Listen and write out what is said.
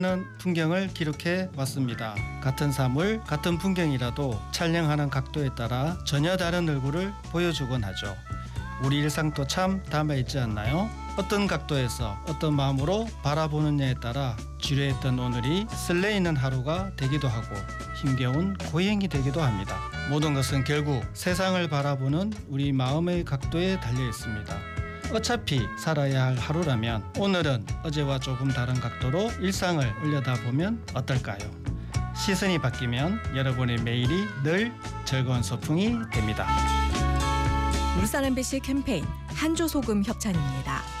풍경을 기록해 왔습니다. 같은 사물, 같은 풍경이라도 촬영하는 각도에 따라 전혀 다른 얼굴을 보여주곤 하죠. 우리 일상도 참 담아있지 않나요? 어떤 각도에서 어떤 마음으로 바라보느냐에 따라 지루했던 오늘이 설레이는 하루가 되기도 하고 힘겨운 고행이 되기도 합니다. 모든 것은 결국 세상을 바라보는 우리 마음의 각도에 달려 있습니다. 어차피 살아야 할 하루라면 오늘은 어제와 조금 다른 각도로 일상을 올려다보면 어떨까요? 시선이 바뀌면 여러분의 매일이 늘 즐거운 소풍이 됩니다. 울산 MBC 캠페인 한조소금 협찬입니다.